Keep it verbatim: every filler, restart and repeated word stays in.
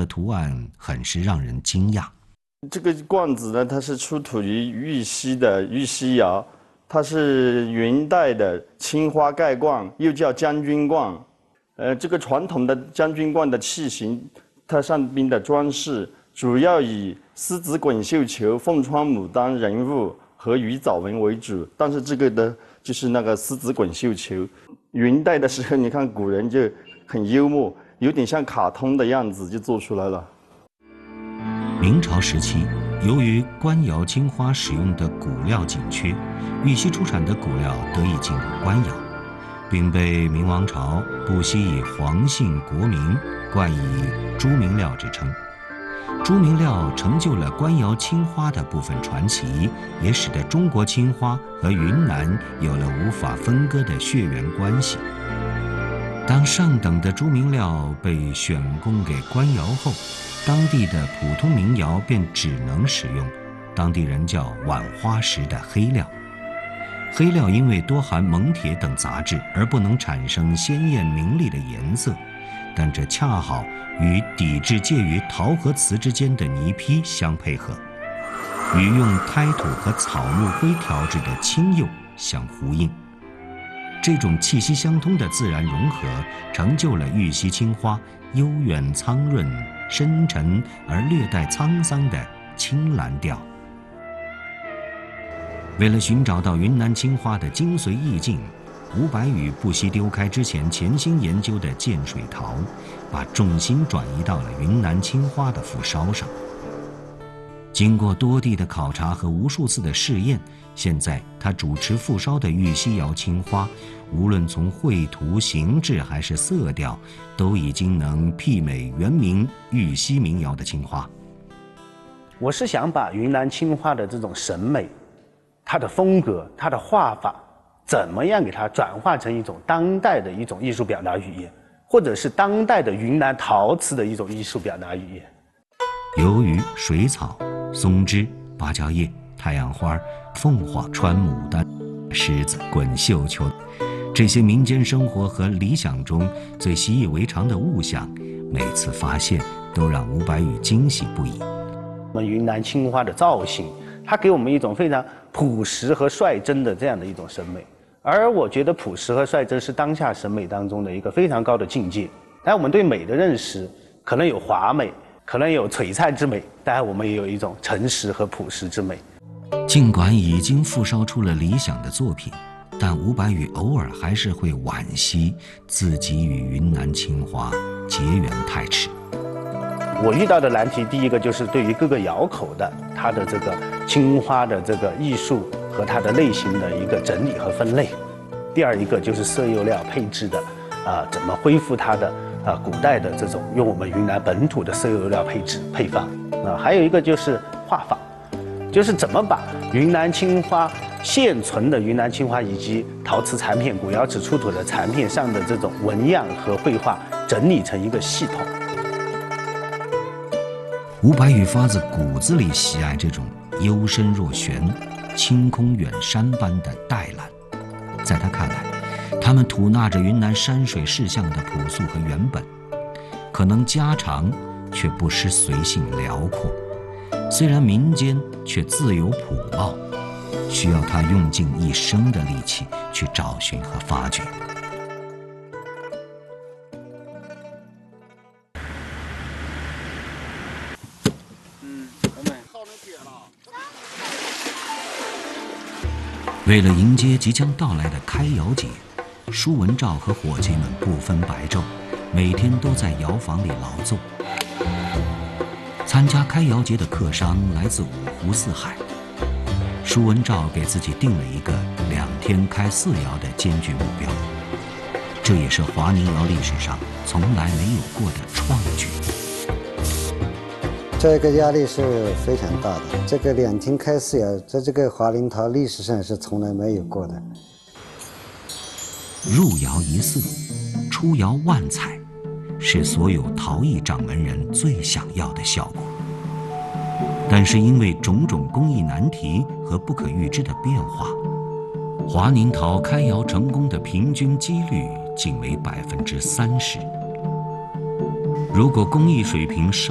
的图案很是让人惊讶。 这个罐子呢，它是出土于玉溪的玉溪窑，它是元代的青花盖罐，又叫将军罐。呃，这个传统的将军罐的器型，它上边的装饰主要以狮子滚绣球、凤穿牡丹人物和鱼藻纹为主，但是这个呢，就是那个狮子滚绣球。元代的时候，你看古人就很幽默，有点像卡通的样子就做出来了。 明朝时期，由于官窑青花使用的骨料紧缺，玉溪出产的骨料得以进入官窑，并被明王朝不惜以皇姓国名，冠以朱明料之称。朱明料成就了官窑青花的部分传奇，也使得中国青花和云南有了无法分割的血缘关系。当上等的朱明料被选供给官窑后，当地的普通民窑便只能使用当地人叫晚花石的黑料。黑料因为多含锰铁等杂质而不能产生鲜艳明丽的颜色，但这恰好与底质介于陶和瓷之间的泥坯相配合，与用胎土和草木灰调制的青釉相呼应。这种气息相通的自然融合，成就了玉溪青花悠远苍润、深沉而略带沧桑的青蓝调。为了寻找到云南青花的精髓意境，吴白羽不惜丢开之前潜心研究的建水陶，把重心转移到了云南青花的复烧上。经过多地的考察和无数次的试验，现在他主持复烧的玉溪窑青花，无论从绘图、形制还是色调，都已经能媲美原名玉溪民窑的青花。 我是想把云南青花的这种审美、它的风格、它的画法，怎么样给它转化成一种当代的一种艺术表达语言，或者是当代的云南陶瓷的一种艺术表达语言。 由于水草、松枝、芭蕉叶、太阳花、凤凰、穿牡丹、狮子、滚绣球，这些民间生活和理想中最习以为常的物象，每次发现都让吴白羽惊喜不已。 我们云南青花的造型，它给我们一种非常朴实和率真的这样的一种审美，而我觉得朴实和率真是当下审美当中的一个非常高的境界。但我们对美的认识可能有华美，可能有璀璨之美，当然我们也有一种诚实和朴实之美。 尽管已经复烧出了理想的作品，但吴白羽偶尔还是会惋惜自己与云南青花结缘太迟。 我遇到的难题，第一个就是对于各个窑口的它的这个青花的这个艺术和它的类型的一个整理和分类。第二一个就是色釉料配置的啊、呃，怎么恢复它的啊、呃、古代的这种用我们云南本土的色釉料配置配方啊。还有一个就是画法，就是怎么把云南青花现存的云南青花以及陶瓷残片、古窑址出土的残片上的这种纹样和绘画整理成一个系统。 吴白羽发自骨子里喜爱这种幽深若悬、清空远山般的黛蓝。在他看来，他们吐纳着云南山水事项的朴素和原本，可能家常，却不失随性辽阔。虽然民间，却自有朴貌，需要他用尽一生的力气去找寻和发掘。为了迎接即将到来的开窑节，舒文照和伙计们不分白昼，每天都在窑房里劳作。参加开窑节的客商来自五湖四海，舒文照给自己定了一个两天开四窑的艰巨目标，这也是华宁窑历史上从来没有过的创举。 这个压力是非常大的，这个两天开四窑，在这个华宁陶历史上是从来没有过的。 入窑一色，出窑万彩，是所有陶艺掌门人最想要的效果。但是因为种种工艺难题和不可预知的变化，华宁陶开窑成功的平均几率仅为百分之三十。如果工艺水平稍